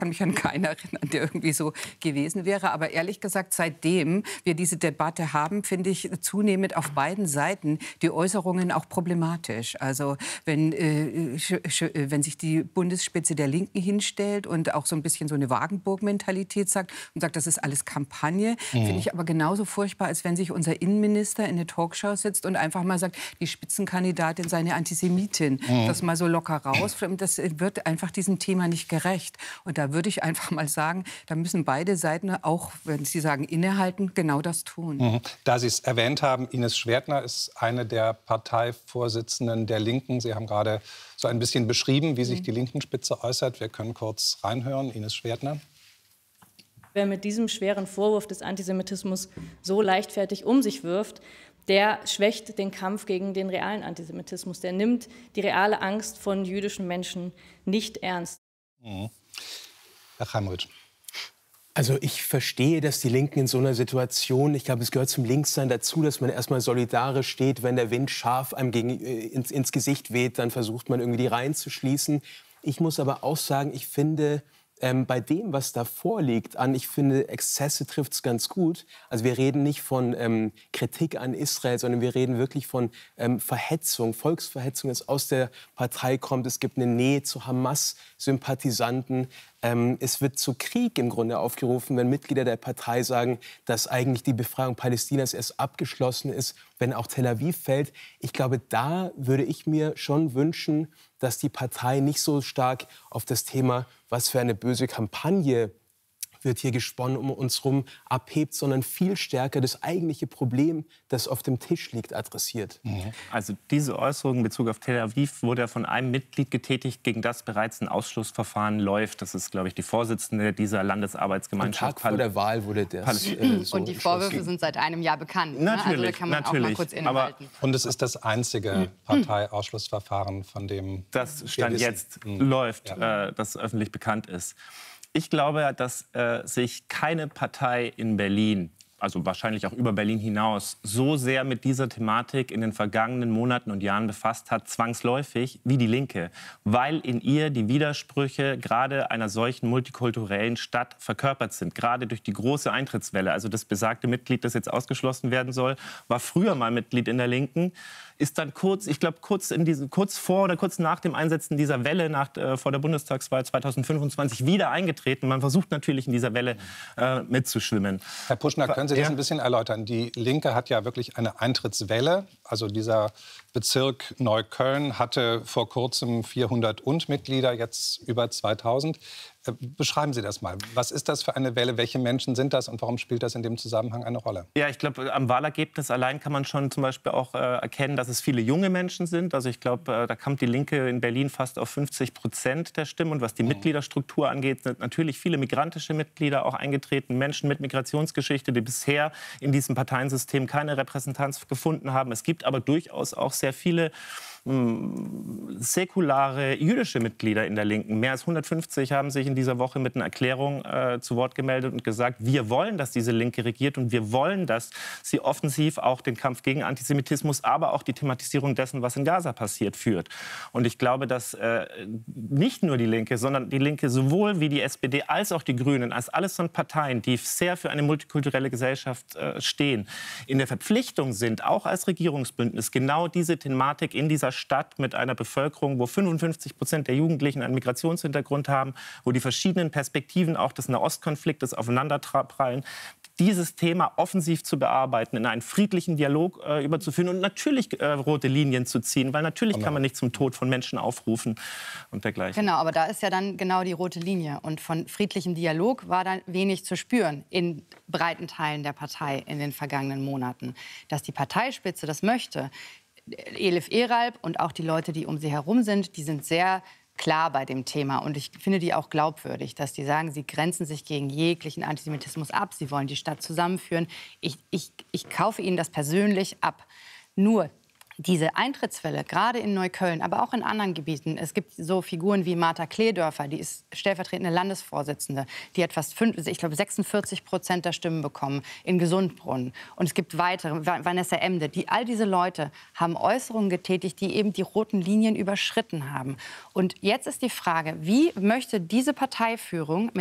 kann mich an keinen erinnern, der irgendwie so gewesen wäre. Aber ehrlich gesagt, seitdem wir diese Debatte haben, finde ich zunehmend auf beiden Seiten die Äußerungen auch problematisch. Also wenn sich die Bundesspitze der Linken hinstellt und auch so ein bisschen so eine Wagenburg-Mentalität sagt und sagt, das ist alles Kampagne, finde ich aber genauso furchtbar, als wenn sich unser Innenminister in eine Talkshow sitzt und einfach mal sagt, die Spitzenkandidatin sei eine Antisemitin. Das mal so locker raus. Das wird einfach diesem Thema nicht gerecht. Und da würde ich einfach mal sagen, da müssen beide Seiten auch, wenn Sie sagen, innehalten, genau das tun. Da Sie es erwähnt haben, Ines Schwertner ist eine der Parteivorsitzenden der Linken. Sie haben gerade so ein bisschen beschrieben, wie sich die Linken-Spitze äußert. Wir können kurz reinhören. Ines Schwertner. Wer mit diesem schweren Vorwurf des Antisemitismus so leichtfertig um sich wirft, der schwächt den Kampf gegen den realen Antisemitismus. Der nimmt die reale Angst von jüdischen Menschen nicht ernst. Herr Chaimuch. Also ich verstehe, dass die Linken in so einer Situation, ich glaube, es gehört zum Linkssein dazu, dass man erstmal solidarisch steht, wenn der Wind scharf einem ins Gesicht weht, dann versucht man irgendwie die Reihen zu schließen. Ich muss aber auch sagen, ich finde, bei dem, was da vorliegt, ich finde, Exzesse trifft es ganz gut. Also wir reden nicht von Kritik an Israel, sondern wir reden wirklich von Verhetzung, Volksverhetzung, das aus der Partei kommt. Es gibt eine Nähe zu Hamas-Sympathisanten. Es wird zu Krieg im Grunde aufgerufen, wenn Mitglieder der Partei sagen, dass eigentlich die Befreiung Palästinas erst abgeschlossen ist, wenn auch Tel Aviv fällt. Ich glaube, da würde ich mir schon wünschen, dass die Partei nicht so stark auf das Thema, was für eine böse Kampagne wird hier gesponnen um uns herum, abhebt, sondern viel stärker das eigentliche Problem, das auf dem Tisch liegt, adressiert. Also diese Äußerung in Bezug auf Tel Aviv wurde ja von einem Mitglied getätigt, gegen das bereits ein Ausschlussverfahren läuft. Das ist, glaube ich, die Vorsitzende dieser Landesarbeitsgemeinschaft. Am Tag vor der Wahl wurde das so und die Vorwürfe sind seit einem Jahr bekannt. Natürlich, also da kann man auch mal kurz innehalten. Und es ist das einzige Parteiausschlussverfahren, von dem das Stand jetzt läuft, das öffentlich bekannt ist. Ich glaube, dass sich keine Partei in Berlin, also wahrscheinlich auch über Berlin hinaus, so sehr mit dieser Thematik in den vergangenen Monaten und Jahren befasst hat, zwangsläufig, wie die Linke. Weil in ihr die Widersprüche gerade einer solchen multikulturellen Stadt verkörpert sind. Gerade durch die große Eintrittswelle. Also das besagte Mitglied, das jetzt ausgeschlossen werden soll, war früher mal Mitglied in der Linken. Ist dann kurz vor oder kurz nach dem Einsetzen dieser Welle vor der Bundestagswahl 2025 wieder eingetreten. Man versucht natürlich in dieser Welle mitzuschwimmen. Herr Puschner, können Sie das ein bisschen erläutern? Die Linke hat ja wirklich eine Eintrittswelle. Also dieser Bezirk Neukölln hatte vor kurzem 400 Mitglieder, jetzt über 2000. Beschreiben Sie das mal. Was ist das für eine Welle? Welche Menschen sind das? Und warum spielt das in dem Zusammenhang eine Rolle? Ja, ich glaube, am Wahlergebnis allein kann man schon zum Beispiel auch erkennen, dass es viele junge Menschen sind. Also ich glaube, da kommt die Linke in Berlin fast auf 50% der Stimmen. Und was die Mitgliederstruktur angeht, sind natürlich viele migrantische Mitglieder auch eingetreten. Menschen mit Migrationsgeschichte, die bisher in diesem Parteiensystem keine Repräsentanz gefunden haben. Es gibt aber durchaus auch sehr viele säkulare jüdische Mitglieder in der Linken. Mehr als 150 haben sich in dieser Woche mit einer Erklärung zu Wort gemeldet und gesagt, wir wollen, dass diese Linke regiert und wir wollen, dass sie offensiv auch den Kampf gegen Antisemitismus, aber auch die Thematisierung dessen, was in Gaza passiert, führt. Und ich glaube, dass nicht nur die Linke, sondern die Linke sowohl wie die SPD als auch die Grünen, als alles so Parteien, die sehr für eine multikulturelle Gesellschaft stehen, in der Verpflichtung sind, auch als Regierungsbündnis, genau diese Thematik in dieser Stadt mit einer Bevölkerung, wo 55% der Jugendlichen einen Migrationshintergrund haben, wo die verschiedenen Perspektiven auch des Nahostkonfliktes aufeinanderprallen, dieses Thema offensiv zu bearbeiten, in einen friedlichen Dialog überzuführen und natürlich rote Linien zu ziehen, weil natürlich kann man nicht zum Tod von Menschen aufrufen und dergleichen. Genau, aber da ist ja dann genau die rote Linie. Und von friedlichem Dialog war da wenig zu spüren in breiten Teilen der Partei in den vergangenen Monaten. Dass die Parteispitze das möchte, Elif Eralp und auch die Leute, die um sie herum sind, die sind sehr klar bei dem Thema. Und ich finde die auch glaubwürdig, dass die sagen, sie grenzen sich gegen jeglichen Antisemitismus ab. Sie wollen die Stadt zusammenführen. Ich kaufe ihnen das persönlich ab. Nur diese Eintrittswelle, gerade in Neukölln, aber auch in anderen Gebieten, es gibt so Figuren wie Martha Kledörfer, die ist stellvertretende Landesvorsitzende, die hat fast 46% der Stimmen bekommen in Gesundbrunnen. Und es gibt weitere, Vanessa Emde, all diese Leute haben Äußerungen getätigt, die eben die roten Linien überschritten haben. Und jetzt ist die Frage, wie möchte diese Parteiführung